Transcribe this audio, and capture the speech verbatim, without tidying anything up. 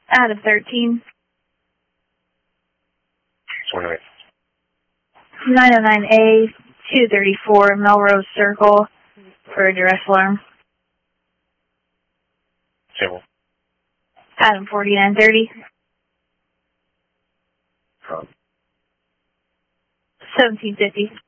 Adam thirteen. twenty-nine. nine oh nine A, two thirty-four Melrose Circle for a duress alarm. Table. Adam forty-nine thirty. Um, seventeen fifty.